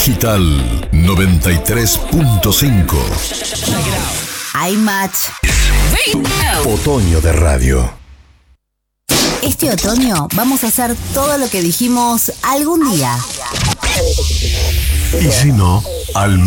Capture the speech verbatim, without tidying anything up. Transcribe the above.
Digital noventa y tres punto cinco. iMatch. Otoño de radio. Este otoño vamos a hacer todo lo que dijimos algún día. Y si no, al